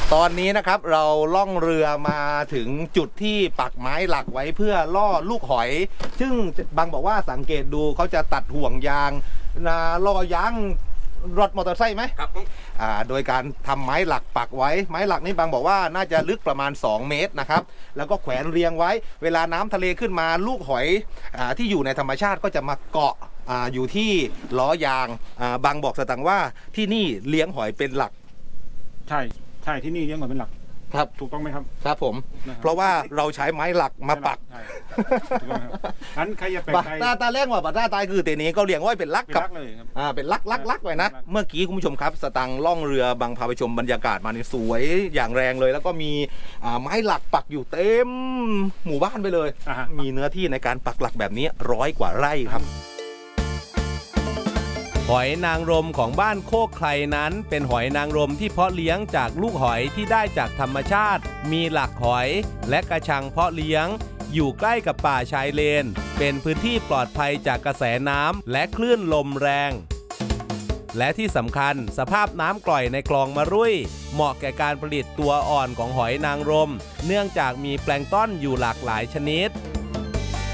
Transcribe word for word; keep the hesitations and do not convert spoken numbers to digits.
ตอนนี้นะครับเราล่องเรือมาถึงจุดที่ปักไม้หลักไว้เพื่อล่อลูกหอยซึ่งบางบอกว่าสังเกตดูเขาจะตัดห่วงยางนะล่อยางรถมอเตอร์ไซค์ไหมครับอ่าโดยการทำไม้หลักปักไว้ไม้หลักนี่บางบอกว่าน่าจะลึกประมาณสองเมตรนะครับแล้วก็แขวนเรียงไว้เวลาน้ำทะเลขึ้นมาลูกหอยอ่าที่อยู่ในธรรมชาติก็จะมาเกาะอ่าอยู่ที่ล้อยางอ่าบางบอกสตังว่าที่นี่เลี้ยงหอยเป็นหลักใช่ใช่ที่นี่เลี้ยงหอยเป็นหลักครับถูกต้องไหมครับครับผมเพราะว่าเราใช้ไม้หลักมาปักถูกต้องครับงั้นใครจะไปตาตาแรกว่าบัตรตายคือเตนี้ก็เลี้ยงไว้เป็นลักครับอ่าเป็นลักลักลักไว้นะเมื่อกี้คุณผู้ชมครับสตังล่องเรือบางพาไปชมบรรยากาศมานี่สวยอย่างแรงเลยแล้วก็มีอ่าไม้หลักปักอยู่เต็มหมู่บ้านไปเลยมีเนื้อที่ในการปักหลักแบบนี้ร้อยกว่าไร่ครับหอยนางรมของบ้านโคกใครนั้นเป็นหอยนางรมที่เพาะเลี้ยงจากลูกหอยที่ได้จากธรรมชาติมีหลักหอยและกระชังเพาะเลี้ยงอยู่ใกล้กับป่าชายเลนเป็นพื้นที่ปลอดภัยจากกระแสน้ำและคลื่นลมแรงและที่สำคัญสภาพน้ำกร่อยในคลองมะรุ่ยเหมาะแก่การผลิตตัวอ่อนของหอยนางรมเนื่องจากมีแปลงก์ต้นอยู่หลากหลายชนิด